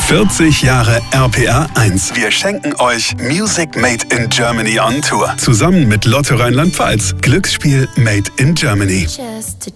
40 Jahre RPR 1. Wir schenken euch Music Made in Germany on Tour. Zusammen mit Lotto Rheinland-Pfalz. Glücksspiel Made in Germany.